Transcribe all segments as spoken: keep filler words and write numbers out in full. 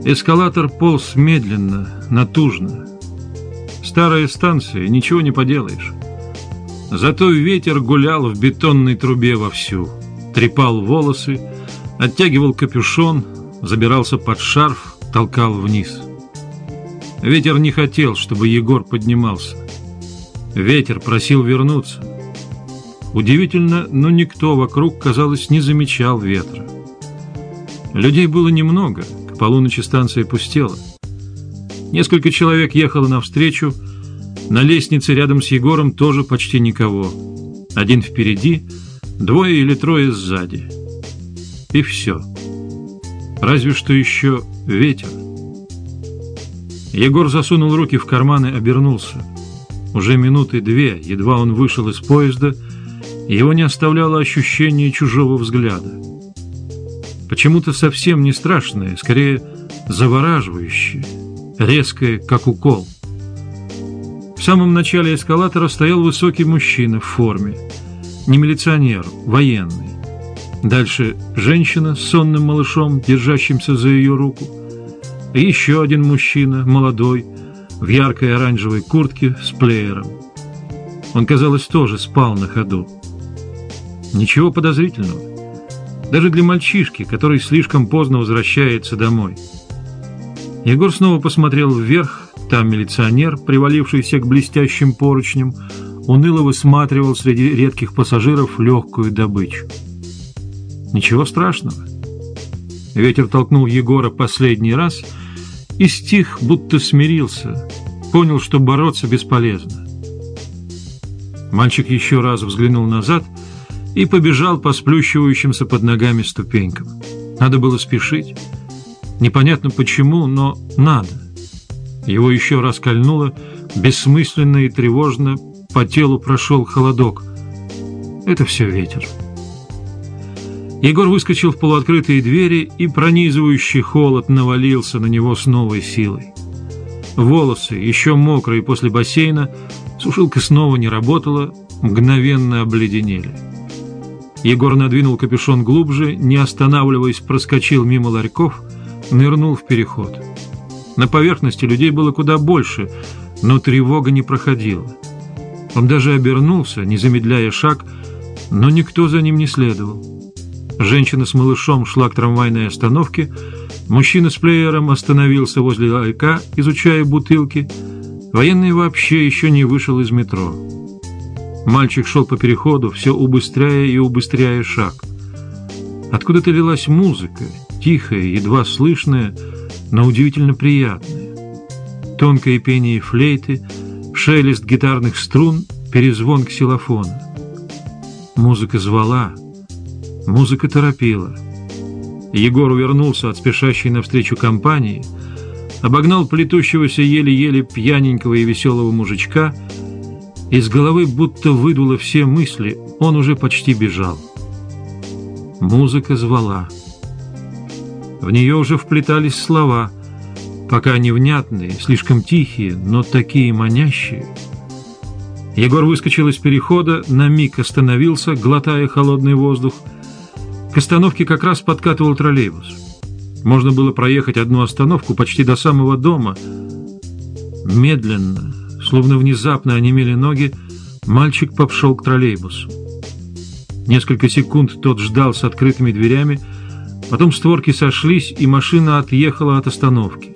Эскалатор полз медленно, натужно. Старая станция, ничего не поделаешь. Зато ветер гулял в бетонной трубе вовсю, трепал волосы, оттягивал капюшон, забирался под шарф, толкал вниз. Ветер не хотел, чтобы Егор поднимался. Ветер просил вернуться. Удивительно, но никто вокруг, казалось, не замечал ветра. Людей было немного, к полуночи станция пустела. Несколько человек ехало навстречу, на лестнице рядом с Егором тоже почти никого. Один впереди, двое или трое сзади. И все. Разве что еще ветер. Егор засунул руки в карманы, обернулся. Уже минуты две, едва он вышел из поезда, его не оставляло ощущение чужого взгляда. Почему-то совсем не страшное, скорее завораживающее, резкое, как укол. В самом начале эскалатора стоял высокий мужчина в форме. Не милиционер, военный. Дальше женщина с сонным малышом, держащимся за ее руку. И еще один мужчина, молодой, в яркой оранжевой куртке с плеером. Он, казалось, тоже спал на ходу. Ничего подозрительного. Даже для мальчишки, который слишком поздно возвращается домой. Егор снова посмотрел вверх. Там милиционер, привалившийся к блестящим поручням, уныло высматривал среди редких пассажиров легкую добычу. Ничего страшного. Ветер толкнул Егора последний раз и стих, будто смирился, понял, что бороться бесполезно. Мальчик еще раз взглянул назад и побежал по сплющивающимся под ногами ступенькам. Надо было спешить. Непонятно почему, но надо. Его еще раз кольнуло, бессмысленно и тревожно, по телу прошел холодок. Это все ветер. Егор выскочил в полуоткрытые двери, и пронизывающий холод навалился на него с новой силой. Волосы, еще мокрые после бассейна, сушилка снова не работала, мгновенно обледенели. Егор надвинул капюшон глубже, не останавливаясь, проскочил мимо ларьков, нырнул в переход. На поверхности людей было куда больше, но тревога не проходила. Он даже обернулся, не замедляя шаг, но никто за ним не следовал. Женщина с малышом шла к трамвайной остановке, мужчина с плеером остановился возле ларька, изучая бутылки. Военный вообще еще не вышел из метро. Мальчик шел по переходу, все убыстряя и убыстряя шаг. Откуда-то лилась музыка, тихая, едва слышная, но удивительно приятное. Тонкое пение флейты, шелест гитарных струн, перезвон ксилофона. Музыка звала, музыка торопила. Егор увернулся от спешащей навстречу компании, обогнал плетущегося еле-еле пьяненького и веселого мужичка. Из головы будто выдуло все мысли, он уже почти бежал. Музыка звала. В нее уже вплетались слова, пока невнятные, слишком тихие, но такие манящие. Егор выскочил из перехода, на миг остановился, глотая холодный воздух. К остановке как раз подкатывал троллейбус. Можно было проехать одну остановку почти до самого дома. Медленно, словно внезапно онемели ноги, мальчик попшел к троллейбусу. Несколько секунд тот ждал с открытыми дверями, потом створки сошлись, и машина отъехала от остановки.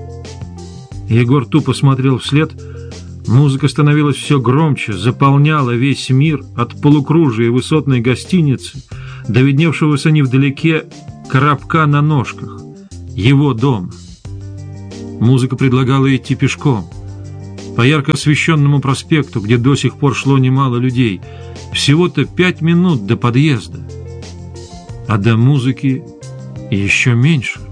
Егор тупо смотрел вслед. Музыка становилась все громче, заполняла весь мир, от полукружия высотной гостиницы до видневшегося невдалеке коробка на ножках. Его дом. Музыка предлагала идти пешком. По ярко освещенному проспекту, где до сих пор шло немало людей. Всего-то пять минут до подъезда. А до музыки еще меньше.